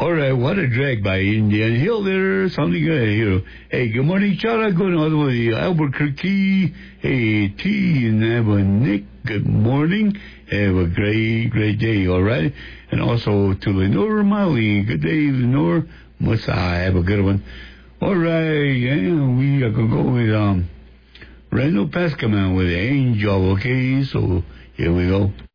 All right, what a drag by Indian Hill there. Something good here. Hey, good morning, Chara. Good all the way to Albuquerque. Hey, T and Nick. Good morning. Have a great day, all right? And also to Lenore Molly. Good day, Lenore. Must I have a good one? All right, yeah, we are going to go with Randall Pescaman with Angel, okay? So here we go.